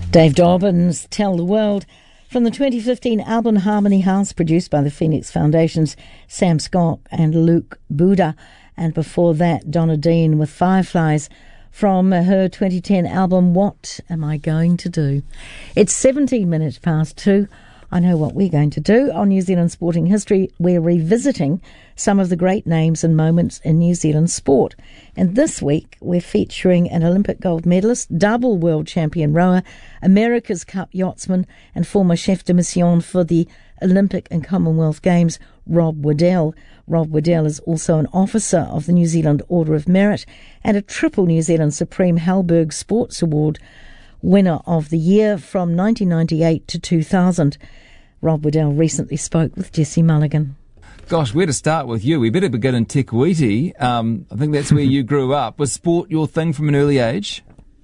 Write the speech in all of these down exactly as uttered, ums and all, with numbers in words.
Dave Dobbins, Tell the World, from the twenty fifteen album Harmony House, produced by the Phoenix Foundation's Sam Scott and Luke Buda. And before that, Donna Dean with Fireflies from her twenty ten album What Am I Going to Do? It's seventeen minutes past two. I know what we're going to do. On New Zealand Sporting History, we're revisiting some of the great names and moments in New Zealand sport. And this week, we're featuring an Olympic gold medalist, double world champion rower, America's Cup yachtsman, and former chef de mission for the Olympic and Commonwealth Games, Rob Waddell. Rob Waddell is also an officer of the New Zealand Order of Merit and a triple New Zealand Supreme Halberg Sports Award winner of the year from nineteen ninety-eight to two thousand. Rob Waddell recently spoke with Jesse Mulligan. Gosh, where to start with you? We better begin in Te Kuiti. Um, I think that's where you grew up. Was sport your thing from an early age?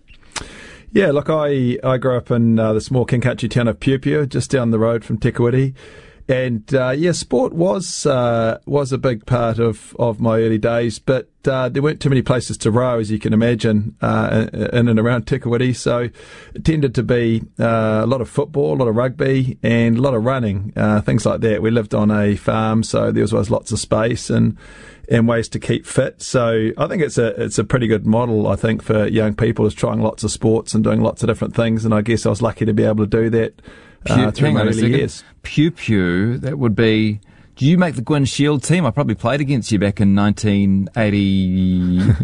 Yeah, look, I, I grew up in uh, the small king country town of Piupiu, just down the road from Te Kuiti. And, uh, yeah, sport was uh, was a big part of, of my early days, but uh, there weren't too many places to row, as you can imagine, uh, in and around Te Kuiti. So it tended to be uh, a lot of football, a lot of rugby, and a lot of running, uh, things like that. We lived on a farm, so there was always lots of space and and ways to keep fit. So I think it's a it's a pretty good model, I think, for young people, is trying lots of sports and doing lots of different things. And I guess I was lucky to be able to do that uh, through my early years. Piupiu, that would be... Did you make the Gwyn Shield team? I probably played against you back in nineteen eighty-eight.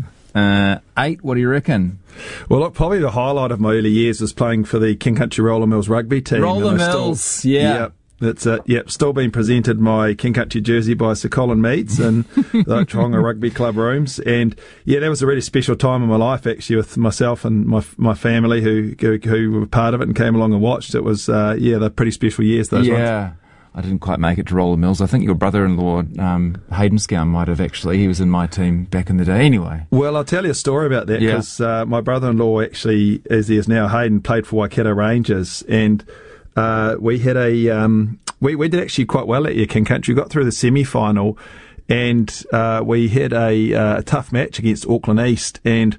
What do you reckon? Well, look, probably the highlight of my early years was playing for the King Country Roller Mills rugby team. Roller Mills, still, yeah. yeah. That's it. Yep, still being presented my King Country jersey by Sir Colin Meads in the Taronga Rugby Club rooms, and yeah, that was a really special time in my life, actually, with myself and my my family who who, who were part of it and came along and watched. It was uh, yeah, they're pretty special years. Those yeah. ones. Yeah, I didn't quite make it to Roller Mills. I think your brother-in-law um, Hayden Scown might have actually. He was in my team back in the day. Anyway, well, I'll tell you a story about that because yeah. uh, my brother-in-law actually, as he is now, Hayden, played for Waikato Rangers, and uh, we had a. Um, We we did actually quite well at your King Country. We got through the semi-final, and uh, we had a, uh, a tough match against Auckland East, and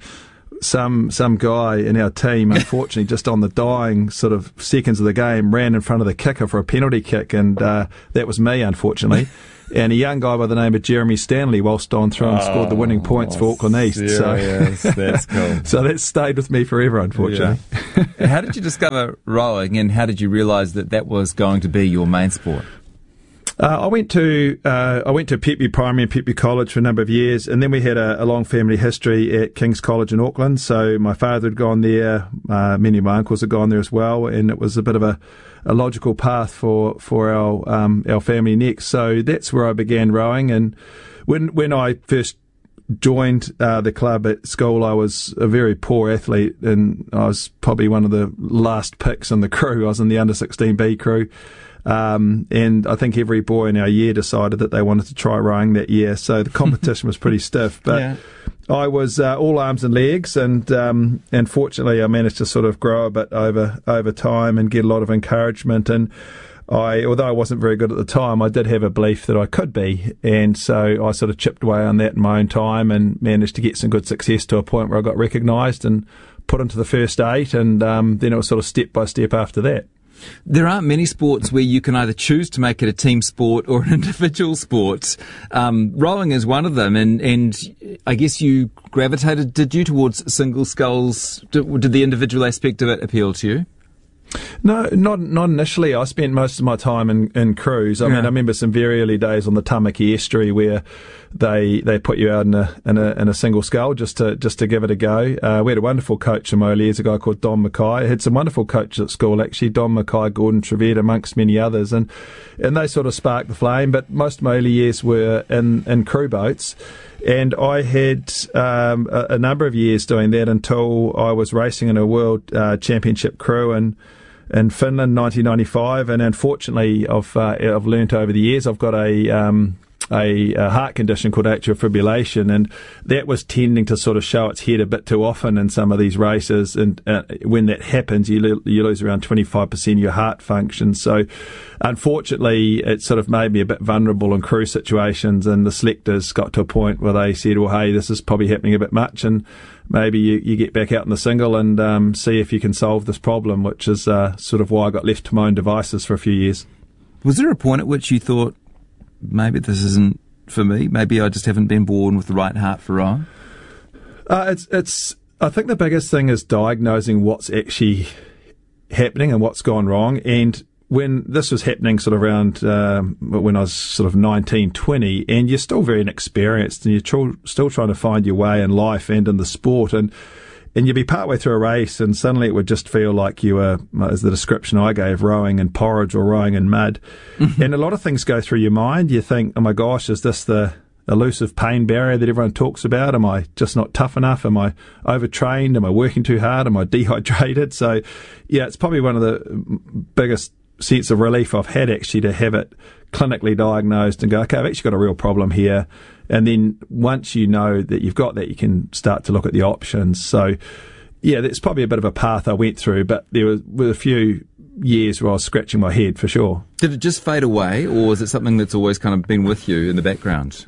some some guy in our team, unfortunately, just on the dying sort of seconds of the game, ran in front of the kicker for a penalty kick, and uh, that was me, unfortunately. And a young guy by the name of Jeremy Stanley waltzed on through and oh, scored the winning points for Auckland East. Serious. So that's cool. So that stayed with me forever, unfortunately. Yeah. How did you discover rowing, and how did you realise that that was going to be your main sport? Uh, I went to uh, I went to Piupiu Primary and Piupiu College for a number of years, and then we had a, a long family history at King's College in Auckland. So my father had gone there, uh, many of my uncles had gone there as well, and it was a bit of a, a logical path for for our um, our family next. So that's where I began rowing. And when when I first joined uh, the club at school, I was a very poor athlete, and I was probably one of the last picks in the crew. I was in the under sixteen B crew. Um, and I think every boy in our year decided that they wanted to try rowing that year. So the competition was pretty stiff, but yeah. I was uh, all arms and legs, and um, and fortunately I managed to sort of grow a bit over over time and get a lot of encouragement. And I, although I wasn't very good at the time, I did have a belief that I could be, and so I sort of chipped away on that in my own time and managed to get some good success to a point where I got recognised and put into the first eight, and um, then it was sort of step by step after that. There aren't many sports where you can either choose to make it a team sport or an individual sport. Um, rowing is one of them, and, and I guess you gravitated, did you, towards single sculls? Did, did the individual aspect of it appeal to you? No, not not initially. I spent most of my time in, in crews. I yeah. mean, I remember some very early days on the Tamaki estuary where they they put you out in a in a, in a single scull just to just to give it a go. Uh, we had a wonderful coach in my early years, a guy called Don Mackay. I had some wonderful coaches at school, actually, Don Mackay, Gordon Trevette, amongst many others, and and they sort of sparked the flame. But most of my early years were in, in crew boats. And I had um, a, a number of years doing that until I was racing in a World uh, Championship crew in, in Finland, nineteen ninety-five. And unfortunately, I've uh, I've learnt over the years, I've got a um, a, a heart condition called atrial fibrillation, and that was tending to sort of show its head a bit too often in some of these races. And uh, when that happens, you lo- you lose around twenty-five percent of your heart function. So, unfortunately, it sort of made me a bit vulnerable in crew situations, and the selectors got to a point where they said, well, hey, this is probably happening a bit much, and maybe you, you get back out in the single and um, see if you can solve this problem, which is uh, sort of why I got left to my own devices for a few years. Was there a point at which you thought, maybe this isn't for me, maybe I just haven't been born with the right heart for rowing? Uh, it's, it's, I think the biggest thing is diagnosing what's actually happening and what's gone wrong. And when this was happening sort of around um, when I was sort of nineteen, twenty, and you're still very inexperienced and you're tr- still trying to find your way in life and in the sport, and and you'd be partway through a race and suddenly it would just feel like you were, as the description I gave, rowing in porridge or rowing in mud. Mm-hmm. And a lot of things go through your mind. You think, oh my gosh, is this the elusive pain barrier that everyone talks about? Am I just not tough enough? Am I overtrained? Am I working too hard? Am I dehydrated? So, yeah, it's probably one of the biggest sense of relief I've had, actually, to have it clinically diagnosed and go, okay, I've actually got a real problem here. And then once you know that you've got that, you can start to look at the options. So, yeah, that's probably a bit of a path I went through, but there was, were a few years where I was scratching my head for sure. Did it just fade away, or is it something that's always kind of been with you in the background?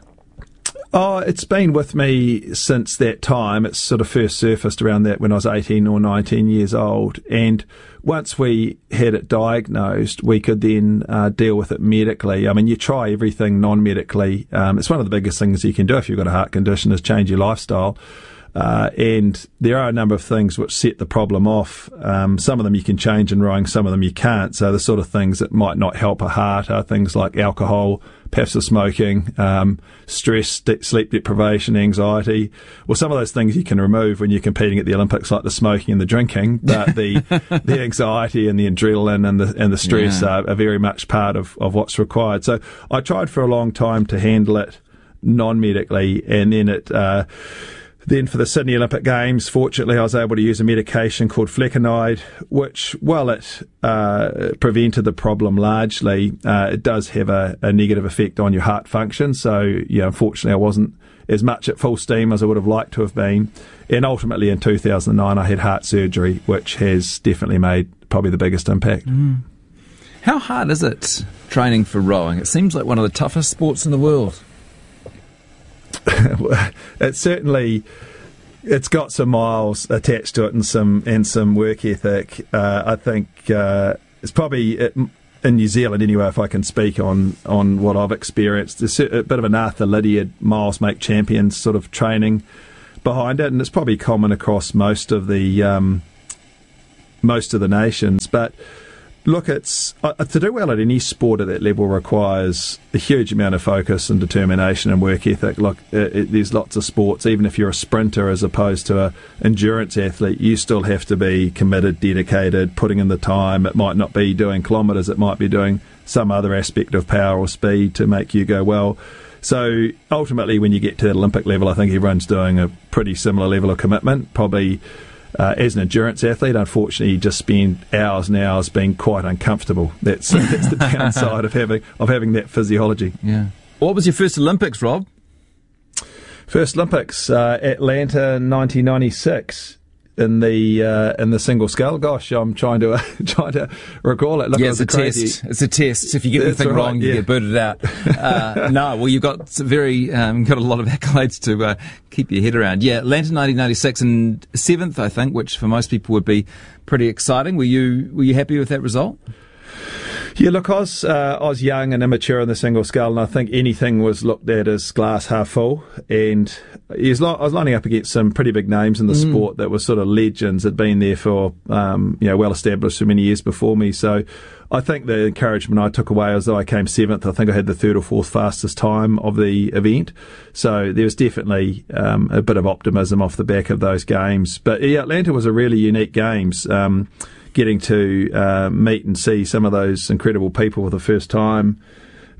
Oh, it's been with me since that time. It's sort of first surfaced around that when I was eighteen or nineteen years old. And once we had it diagnosed, we could then uh, deal with it medically. I mean, you try everything non-medically. Um, it's one of the biggest things you can do if you've got a heart condition is change your lifestyle. Uh, and there are a number of things which set the problem off. Um, some of them you can change in rowing, some of them you can't. So the sort of things that might not help a heart are things like alcohol, passive smoking, um, stress, de- sleep deprivation, anxiety. Well, some of those things you can remove when you're competing at the Olympics, like the smoking and the drinking, but the the anxiety and the adrenaline and the and the stress yeah. are, are very much part of, of what's required. So I tried for a long time to handle it non-medically, and then it... Uh, Then for the Sydney Olympic Games, fortunately, I was able to use a medication called flecainide, which, while it uh, prevented the problem largely, uh, it does have a, a negative effect on your heart function. So, yeah, unfortunately, I wasn't as much at full steam as I would have liked to have been. And ultimately, in two thousand nine, I had heart surgery, which has definitely made probably the biggest impact. Mm. How hard is it training for rowing? It seems like one of the toughest sports in the world. It's certainly, it's got some miles attached to it and some and some work ethic. Uh, I think uh, it's probably it, in New Zealand anyway. If I can speak on, on what I've experienced, there's a bit of an Arthur Lydiard miles make champions sort of training behind it, and it's probably common across most of the um, most of the nations, but. Look, it's uh, to do well at any sport at that level requires a huge amount of focus and determination and work ethic. Look, it, it, there's lots of sports, even if you're a sprinter as opposed to an endurance athlete, you still have to be committed, dedicated, putting in the time. It might not be doing kilometres, it might be doing some other aspect of power or speed to make you go well. So ultimately, when you get to that Olympic level, I think everyone's doing a pretty similar level of commitment, probably. Uh, as an endurance athlete, unfortunately, you just spend hours and hours being quite uncomfortable. That's that's the downside of having of having that physiology. Yeah. What was your first Olympics, Rob? First Olympics, uh, Atlanta, nineteen ninety-six. In the uh, in the single scull. Gosh, I'm trying to uh, trying to recall it. Look, yeah, it it's a crazy... test. It's a test. If you get That's anything right, wrong, you yeah. get booted out. Uh, no, well, you've got very um, got a lot of accolades to uh, keep your head around. Yeah, Atlanta, nineteen ninety-six, and seventh, I think, which for most people would be pretty exciting. Were you were you happy with that result? Yeah, look, I was, uh, I was young and immature in the single scull, and I think anything was looked at as glass half full. And I was lining up against some pretty big names in the mm. sport that were sort of legends, had been there for, um, you know, well established for many years before me. So I think the encouragement I took away was that I came seventh. I think I had the third or fourth fastest time of the event. So there was definitely um, a bit of optimism off the back of those games. But yeah, Atlanta was a really unique games. Um, getting to uh, meet and see some of those incredible people for the first time.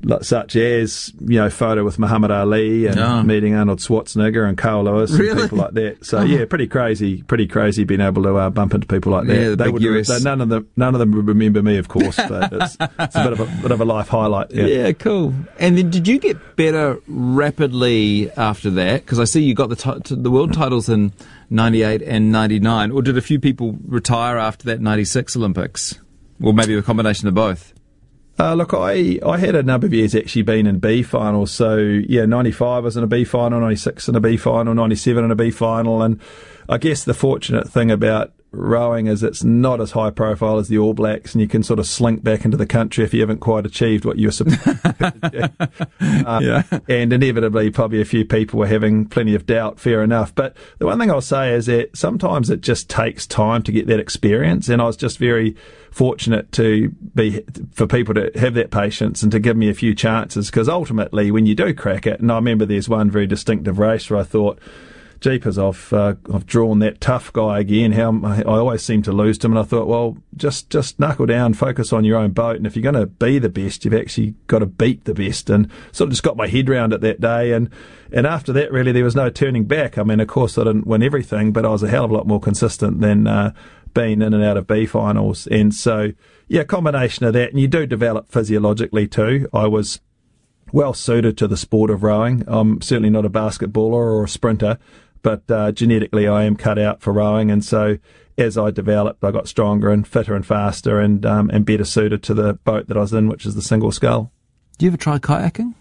such as, you know, photo with Muhammad Ali and oh. meeting Arnold Schwarzenegger and Carl Lewis and really? people like that. So oh. yeah, pretty crazy, pretty crazy being able to uh, bump into people like that. Yeah, the they big would, U S. they, none of them, none of them would remember me, of course, but it's, it's a bit of a bit of a life highlight. Yeah. yeah, cool. And then, did you get better rapidly after that? Because I see you got the t- the world titles in ninety-eight and ninety-nine, or did a few people retire after that ninety-six Olympics, or maybe a combination of both? Uh, look, I, I had a number of years actually been in B finals. So, yeah, ninety-five was in a B final, ninety-six in a B final, ninety-seven in a B final. And I guess the fortunate thing about rowing is it's not as high profile as the All Blacks, and you can sort of slink back into the country if you haven't quite achieved what you were supposed to do. Uh, yeah. And inevitably, probably a few people were having plenty of doubt, fair enough. But the one thing I'll say is that sometimes it just takes time to get that experience, and I was just very fortunate to be for people to have that patience and to give me a few chances, because ultimately when you do crack it, and I remember there's one very distinctive race where I thought, jeepers, I've uh, I've drawn that tough guy again. How I always seem to lose to him, and I thought, well, just just knuckle down, focus on your own boat, and if you're going to be the best, you've actually got to beat the best. And sort of just got my head round it that day, and and after that, really, there was no turning back. I mean, of course, I didn't win everything, but I was a hell of a lot more consistent than uh, being in and out of B finals. And so, yeah, a combination of that, and you do develop physiologically too. I was well suited to the sport of rowing. I'm certainly not a basketballer or a sprinter, but uh, genetically I am cut out for rowing, and so as I developed, I got stronger and fitter and faster and um, and better suited to the boat that I was in, which is the single scull. Do you ever try kayaking?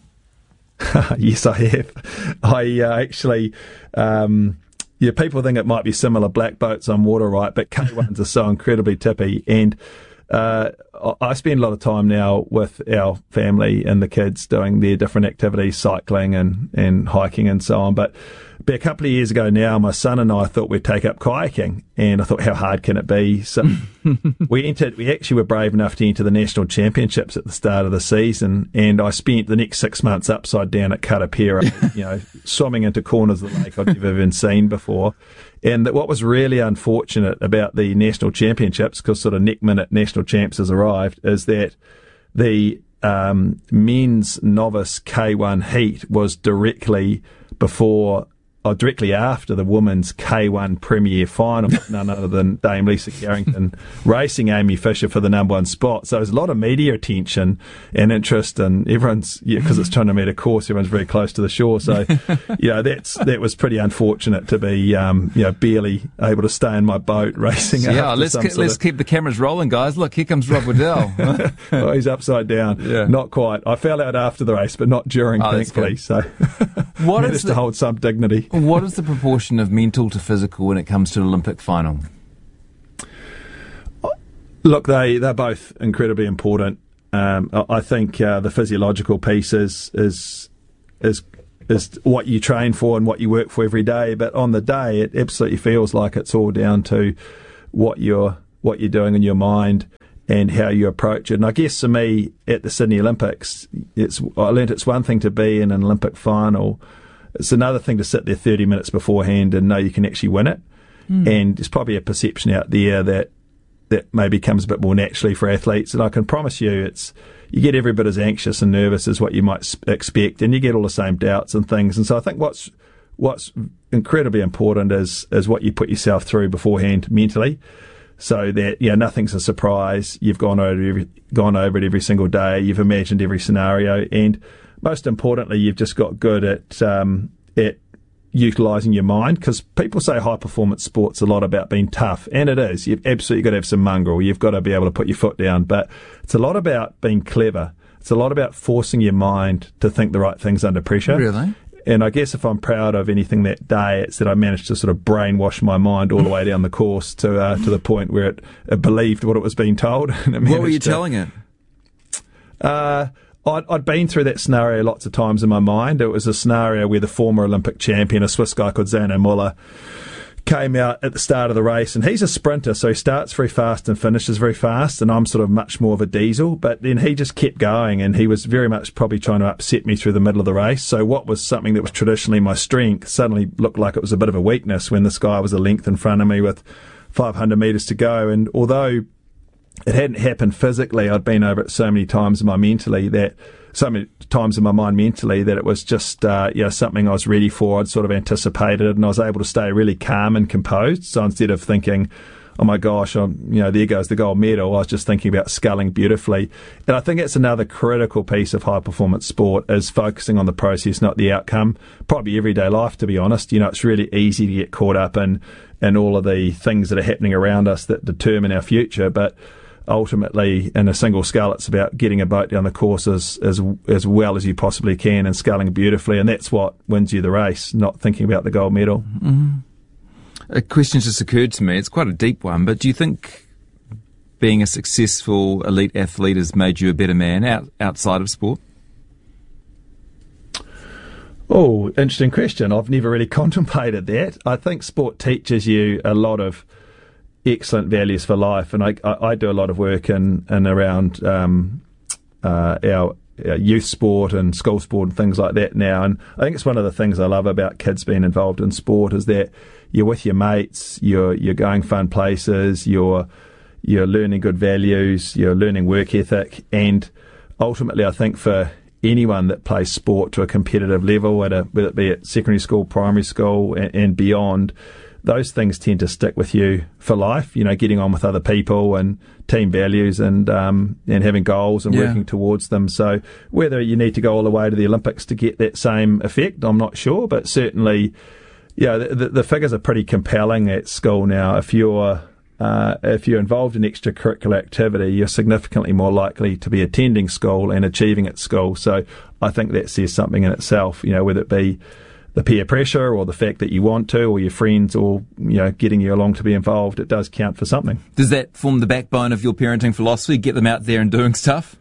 Yes, I have. I uh, actually, um, yeah, people think it might be similar black boats on water, right? But K ones are so incredibly tippy, and uh, I spend a lot of time now with our family and the kids doing their different activities, cycling and, and hiking and so on. But But a couple of years ago now, my son and I thought we'd take up kayaking, and I thought, how hard can it be? So we entered. We actually were brave enough to enter the national championships at the start of the season, and I spent the next six months upside down at Karapera, you know, swimming into corners of the lake I'd never even seen before. And that what was really unfortunate about the national championships, because sort of neck minute national champs has arrived, is that the um, men's novice K one heat was directly before. Oh, directly after the women's K one Premier final, none other than Dame Lisa Carrington racing Amy Fisher for the number one spot. So there's a lot of media attention and interest, and everyone's, yeah, because it's twenty metre course, everyone's very close to the shore. So, you know, that's, that was pretty unfortunate to be, um, you know, barely able to stay in my boat racing. Yeah, let's ke- let's of... keep the cameras rolling, guys. Look, here comes Rob Waddell. Oh, he's upside down. Yeah. Not quite. I fell out after the race, but not during, oh, thankfully. So, what managed is the... to hold some dignity. What is the proportion of mental to physical when it comes to an Olympic final? Look, they, they're both incredibly important. Um, I think uh, the physiological piece is, is is is what you train for and what you work for every day. But on the day, it absolutely feels like it's all down to what you're what you're doing in your mind and how you approach it. And I guess for me, at the Sydney Olympics, it's I learnt it's one thing to be in an Olympic final. It's another thing to sit there thirty minutes beforehand and know you can actually win it. Mm. And there's probably a perception out there that that maybe comes a bit more naturally for athletes. And I can promise you, it's you get every bit as anxious and nervous as what you might expect, and you get all the same doubts and things. And so I think what's what's incredibly important is is what you put yourself through beforehand mentally, so that you know nothing's a surprise. You've gone over every, gone over it every single day. You've imagined every scenario, and most importantly, you've just got good at um, at utilising your mind, because people say high performance sports a lot about being tough, and it is. You've absolutely got to have some mongrel. You've got to be able to put your foot down, but it's a lot about being clever. It's a lot about forcing your mind to think the right things under pressure. Really? And I guess if I'm proud of anything that day, it's that I managed to sort of brainwash my mind all the way down the course to uh, to the point where it, it believed what it was being told. And it what were you to, telling it? Uh, I'd, I'd been through that scenario lots of times in my mind. It was a scenario where the former Olympic champion, a Swiss guy called Zano Muller, came out at the start of the race, and he's a sprinter, so he starts very fast and finishes very fast, and I'm sort of much more of a diesel, but then he just kept going, and he was very much probably trying to upset me through the middle of the race. So what was something that was traditionally my strength suddenly looked like it was a bit of a weakness when this guy was a length in front of me with five hundred metres to go. And although it hadn't happened physically. I'd been over it so many times in my mentally that so many times in my mind mentally that it was just uh, you know, something I was ready for. I'd sort of anticipated, and I was able to stay really calm and composed. So instead of thinking, oh my gosh, I'm, you know, there goes the gold medal, I was just thinking about sculling beautifully. And I think it's another critical piece of high performance sport, is focusing on the process, not the outcome. Probably everyday life, to be honest. You know, it's really easy to get caught up in, in all of the things that are happening around us that determine our future. But ultimately, in a single scull, it's about getting a boat down the course as, as as well as you possibly can and sculling beautifully, and that's what wins you the race, not thinking about the gold medal. Mm-hmm. A question just occurred to me. It's quite a deep one, but do you think being a successful elite athlete has made you a better man out, outside of sport? Oh, interesting question. I've never really contemplated that. I think sport teaches you a lot of excellent values for life, and I, I, I do a lot of work in, in around um, uh, our, our youth sport and school sport and things like that now, and I think it's one of the things I love about kids being involved in sport is that you're with your mates, you're you're going fun places, you're you're learning good values, you're learning work ethic, and ultimately I think for anyone that plays sport to a competitive level, whether, whether it be at secondary school, primary school and, and beyond, those things tend to stick with you for life, you know, getting on with other people and team values and um, and having goals and yeah. working towards them. So whether you need to go all the way to the Olympics to get that same effect, I'm not sure, but certainly, yeah, the, the, the figures are pretty compelling at school now. If you're uh, if you're involved in extracurricular activity, you're significantly more likely to be attending school and achieving at school. So I think that says something in itself, you know, whether it be the peer pressure or the fact that you want to, or your friends all, you know, getting you along to be involved, it does count for something. Does that form the backbone of your parenting philosophy, get them out there and doing stuff?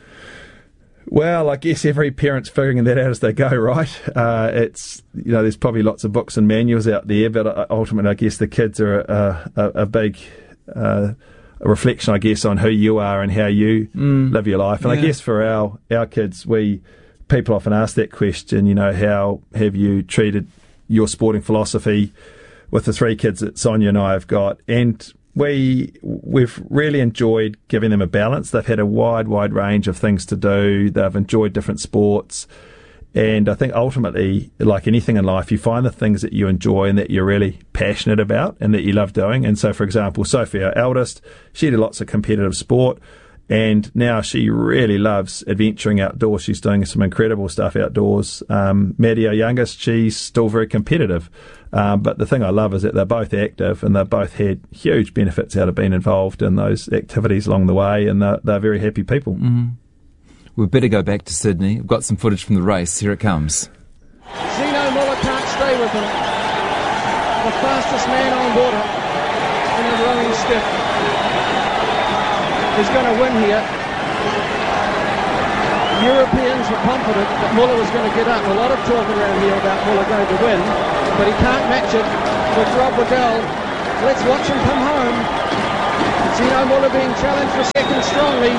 Well, I guess every parent's figuring that out as they go, right? Uh, it's, you know, there's probably lots of books and manuals out there, but ultimately I guess the kids are a, a, a big uh, a reflection, I guess, on who you are and how you mm. live your life. And yeah. I guess for our, our kids, we... people often ask that question, you know, how have you treated your sporting philosophy with the three kids that Sonia and I have got? And we, we've really enjoyed giving them a balance. They've had a wide, wide range of things to do. They've enjoyed different sports. And I think ultimately, like anything in life, you find the things that you enjoy and that you're really passionate about and that you love doing. And so, for example, Sophie, our eldest, she did lots of competitive sport. And now she really loves adventuring outdoors. She's doing some incredible stuff outdoors. Um, Maddie, our youngest, she's still very competitive. Um, but the thing I love is that they're both active and they've both had huge benefits out of being involved in those activities along the way, and they're, they're very happy people. Mm-hmm. We'd better go back to Sydney. We've got some footage from the race. Here it comes. Zeno Muller can't stay with him. The fastest man on water in a rowing skiff is going to win here. Europeans were confident that Muller was going to get up. A lot of talk around here about Muller going to win, but he can't match it with Rob Waddell. Let's watch him come home. Zeno Muller being challenged for second strongly.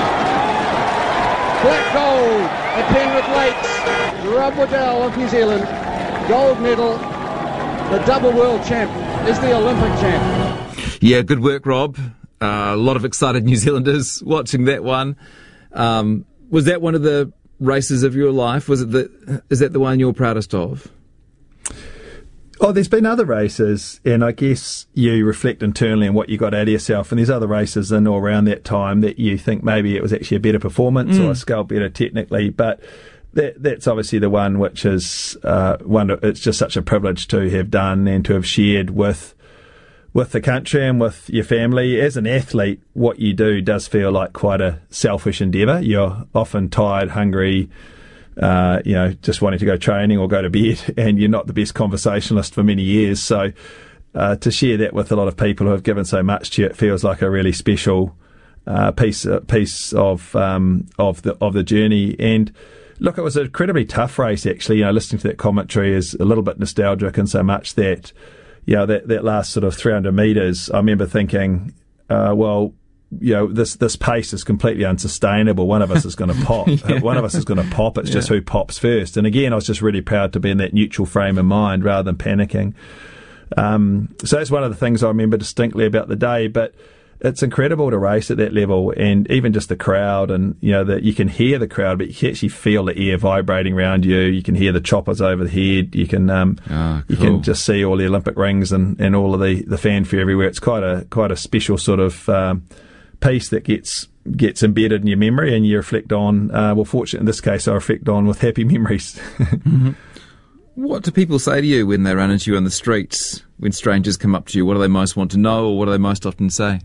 Black gold at Penrith Lakes. Rob Waddell of New Zealand, gold medal. The double world champ is the Olympic champ. Yeah, good work, Rob. Uh, a lot of excited New Zealanders watching that one. Um, was that one of the races of your life? Was it the? Is that the one you're proudest of? Oh, there's been other races, and I guess you reflect internally on what you got out of yourself, and there's other races in or around that time that you think maybe it was actually a better performance mm. or a scale better technically, but that that's obviously the one which is uh, one. It's just such a privilege to have done and to have shared with with the country and with your family. As an athlete, what you do does feel like quite a selfish endeavour. You're often tired, hungry, uh, you know, just wanting to go training or go to bed, and you're not the best conversationalist for many years. So uh, to share that with a lot of people who have given so much to you, it feels like a really special uh, piece uh, piece of um, of the of the journey. And look, it was an incredibly tough race, actually. You know, listening to that commentary is a little bit nostalgic in so much that, you know, that, that last sort of three hundred metres, I remember thinking, uh, well, you know, this this pace is completely unsustainable. One of us is going to pop. yeah. One of us is going to pop. It's yeah. just who pops first. And again, I was just really proud to be in that neutral frame of mind rather than panicking. Um, so that's one of the things I remember distinctly about the day. But it's incredible to race at that level, and even just the crowd, and you know that you can hear the crowd, but you can actually feel the air vibrating around you. You can hear the choppers over the head. You can um, oh, cool. you can just see all the Olympic rings and, and all of the, the fanfare everywhere. It's quite a quite a special sort of um, piece that gets gets embedded in your memory, and you reflect on. Uh, well, fortunately in this case, I reflect on with happy memories. Mm-hmm. What do people say to you when they run into you on the streets? When strangers come up to you, what do they most want to know, or what do they most often say?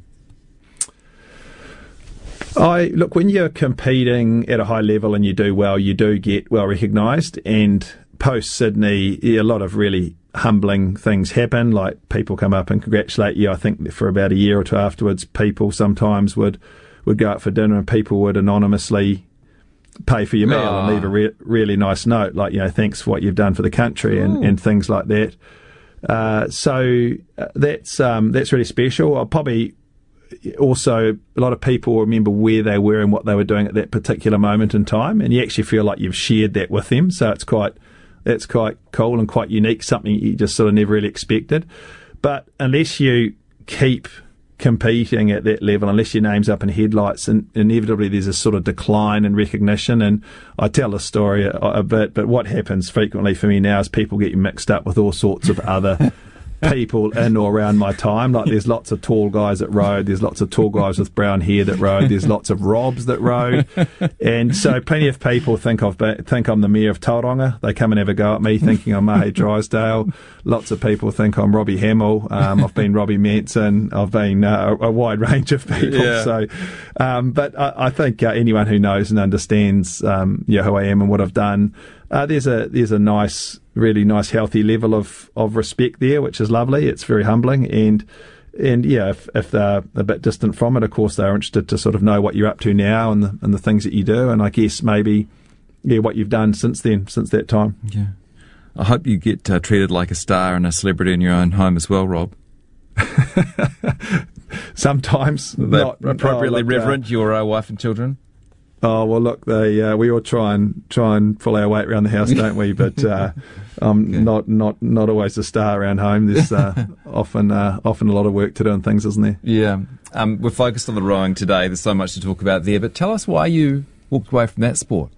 I look, when you're competing at a high level and you do well, you do get well recognised. And post Sydney, a lot of really humbling things happen. Like people come up and congratulate you. I think for about a year or two afterwards, people sometimes would would go out for dinner and people would anonymously pay for your meal oh. and leave a re- really nice note, like, you know, thanks for what you've done for the country and, and things like that. Uh, so uh, that's um, that's really special. I'll probably. Also, a lot of people remember where they were and what they were doing at that particular moment in time, and you actually feel like you've shared that with them. So it's quite, it's quite cool and quite unique, something you just sort of never really expected. But unless you keep competing at that level, unless your name's up in headlights, and inevitably there's a sort of decline in recognition. And I tell the story a, a bit, but what happens frequently for me now is people get mixed up with all sorts of other people in or around my time. Like there's lots of tall guys that rode, there's lots of tall guys with brown hair that rode, there's lots of Robs that rode, and so plenty of people think I've been, think I'm the mayor of Tauranga. They come and have a go at me thinking I'm Mahe Drysdale. Lots of people think I'm Robbie Hamill. um, I've been Robbie Manson. I've been uh, a, a wide range of people. Yeah. So um, but I, I think uh, anyone who knows and understands um, you know, who I am and what I've done, uh, there's a there's a nice really nice healthy level of, of respect there, which is lovely. It's very humbling, and and yeah, if, if they're a bit distant from it, of course they're interested to sort of know what you're up to now and the, and the things that you do, and I guess maybe yeah what you've done since then, since that time. Yeah, I hope you get uh, treated like a star and a celebrity in your own home as well, Rob. Sometimes not appropriately oh, look, reverent uh, your uh, wife and children. Oh well, look, they uh, we all try and try and pull our weight around the house, don't we? But uh, I'm yeah. not not not always a star around home. There's uh, often uh, often a lot of work to do and things, isn't there? Yeah, um, we're focused on the rowing today. There's so much to talk about there. But tell us why you walked away from that sport.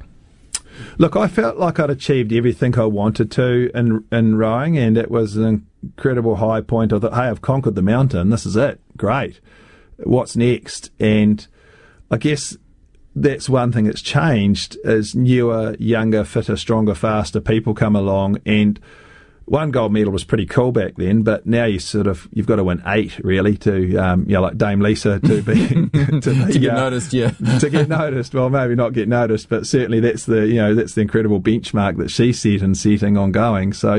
Look, I felt like I'd achieved everything I wanted to in in rowing, and it was an incredible high point. I thought, hey, I've conquered the mountain. This is it. Great. What's next? And I guess that's one thing that's changed is newer, younger, fitter, stronger, faster people come along, and one gold medal was pretty cool back then, but now you sort of you've got to win eight really to um, you know, like Dame Lisa to be to, be, to get uh, noticed, yeah, to get noticed. Well, maybe not get noticed, but certainly that's the you know that's the incredible benchmark that she set and setting ongoing. So.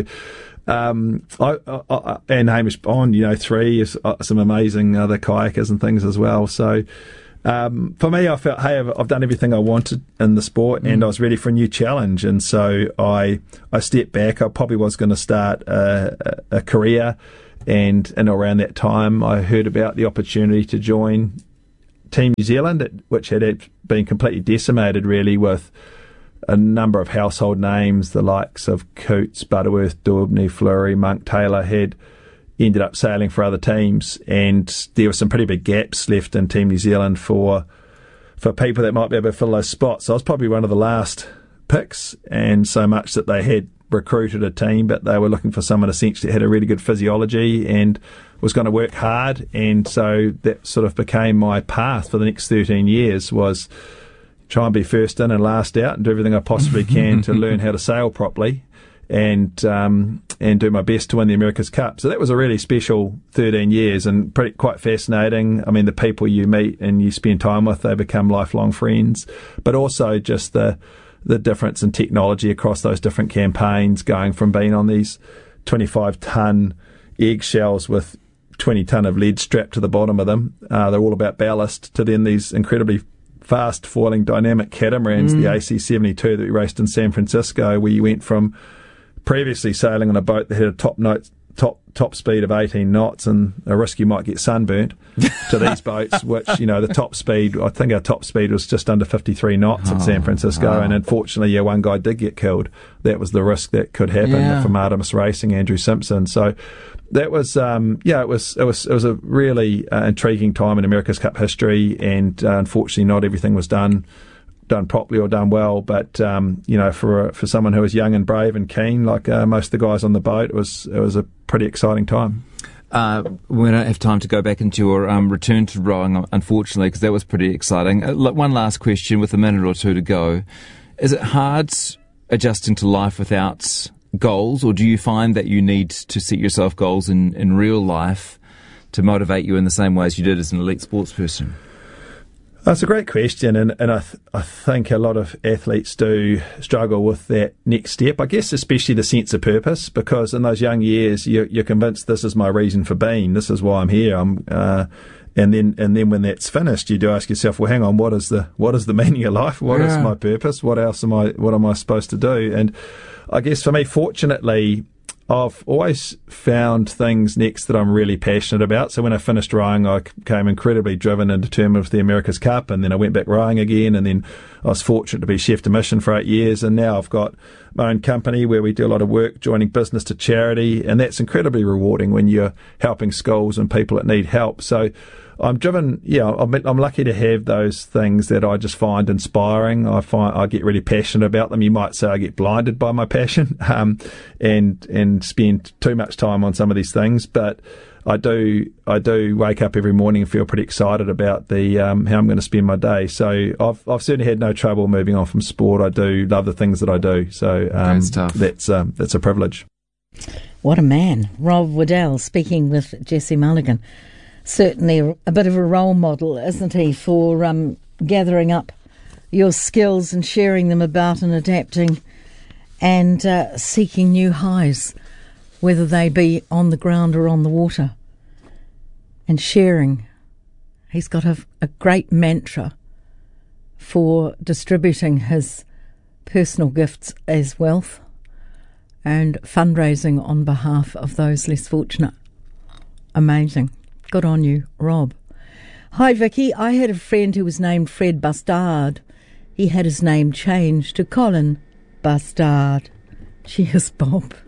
Um, I, I, I, and Hamish Bond, you know, three is uh, some amazing other kayakers and things as well. So. Um, for me, I felt, hey, I've, I've done everything I wanted in the sport, mm. and I was ready for a new challenge. And so I I stepped back. I probably was going to start a, a, a career, and, and around that time, I heard about the opportunity to join Team New Zealand, which had been completely decimated, really, with a number of household names, the likes of Coots, Butterworth, Daubney, Fleury, Monk, Taylor had ended up sailing for other teams, and there were some pretty big gaps left in Team New Zealand for for people that might be able to fill those spots. So I was probably one of the last picks, and so much that they had recruited a team, but they were looking for someone essentially that had a really good physiology and was going to work hard, and so that sort of became my path for the next thirteen years, was try and be first in and last out and do everything I possibly can to learn how to sail properly, and um, and do my best to win the America's Cup. So that was a really special thirteen years, and pretty quite fascinating. I mean, the people you meet and you spend time with, they become lifelong friends. But also just the the difference in technology across those different campaigns, going from being on these twenty-five ton eggshells with twenty ton of lead strapped to the bottom of them. Uh, they're all about ballast, to then these incredibly fast foiling dynamic catamarans, mm. the A C seventy-two that we raced in San Francisco, where you went from previously sailing on a boat that had a top note, top top speed of eighteen knots and a risk you might get sunburnt to these boats, which, you know, the top speed, I think our top speed was just under fifty-three knots oh, in San Francisco. Oh. And unfortunately, yeah, one guy did get killed. That was the risk that could happen yeah. from Artemis Racing, Andrew Simpson. So that was, um, yeah, it was, it was, it was a really uh, intriguing time in America's Cup history. And uh, unfortunately, not everything was done done properly or done well, but um, you know, for for someone who was young and brave and keen, like uh, most of the guys on the boat, it was it was a pretty exciting time. Uh, we don't have time to go back into your um, return to rowing, unfortunately, because that was pretty exciting. Uh, one last question with a minute or two to go. Is it hard adjusting to life without goals, or do you find that you need to set yourself goals in, in real life to motivate you in the same way as you did as an elite sports person? That's a great question, and, and I, th- I think a lot of athletes do struggle with that next step. I guess especially the sense of purpose, because in those young years you're, you're convinced this is my reason for being, this is why I'm here. I'm, uh, and then and then when that's finished, you do ask yourself, well, hang on, what is the what is the meaning of life? What yeah. is my purpose? What else am I? What am I supposed to do? And I guess for me, fortunately, I've always found things next that I'm really passionate about. So when I finished rowing, I became incredibly driven and determined with the America's Cup, and then I went back rowing again, and then I was fortunate to be chef de mission for eight years, and now I've got my own company where we do a lot of work joining business to charity, and that's incredibly rewarding when you're helping schools and people that need help. So I'm driven, yeah, I'm, I'm lucky to have those things that I just find inspiring. I find I get really passionate about them. You might say I get blinded by my passion, um, and and spend too much time on some of these things. But I do I do wake up every morning and feel pretty excited about the um, how I'm going to spend my day. So I've I've certainly had no trouble moving on from sport. I do love the things that I do. So um, that's um, that's a privilege. What a man, Rob Waddell, speaking with Jesse Mulligan. Certainly a bit of a role model, isn't he, for um, gathering up your skills and sharing them about and adapting and uh, seeking new highs, whether they be on the ground or on the water, and sharing. He's got a, a great mantra for distributing his personal gifts as wealth and fundraising on behalf of those less fortunate. Amazing. Good on you, Rob. Hi, Vicky. I had a friend who was named Fred Bustard. He had his name changed to Colin Bustard. Cheers, Bob.